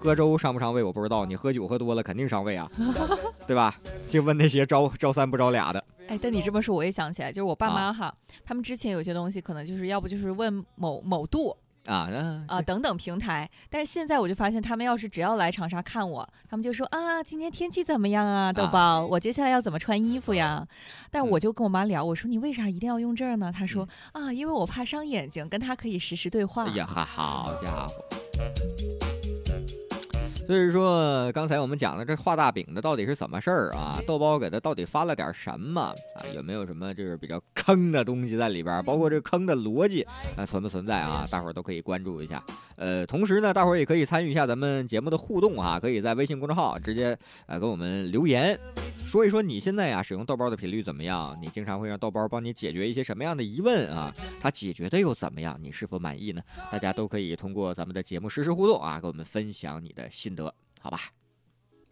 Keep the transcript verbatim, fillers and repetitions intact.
喝粥伤不伤胃我不知道，你喝酒喝多了肯定伤胃啊，对吧？就问那些招招三不招俩的。 哎，但你这么说我也想起来，就是我爸妈哈，啊、他们之前有些东西可能就是要不就是问某某度。 啊啊啊，等等平台，但是现在我就发现，他们要是只要来长沙看我，他们就说啊，今天天气怎么样啊，豆包，啊、我接下来要怎么穿衣服呀？但我就跟我妈聊，我说你为啥一定要用这儿呢？她说、嗯、啊，因为我怕伤眼睛，跟她可以实时对话。 哎呀，好家伙！所以说，刚才我们讲的这画大饼的到底是怎么事儿啊？豆包给他到底发了点什么啊？有没有什么就是比较坑的东西在里边？包括这个坑的逻辑啊存不存在啊？大伙儿都可以关注一下。呃，同时呢，大伙儿也可以参与一下咱们节目的互动啊，可以在微信公众号直接呃给我们留言，说一说你现在呀、啊、使用豆包的频率怎么样？你经常会让豆包帮你解决一些什么样的疑问啊？他解决的又怎么样？你是否满意呢？大家都可以通过咱们的节目实时互动啊，给我们分享你的心得，好吧？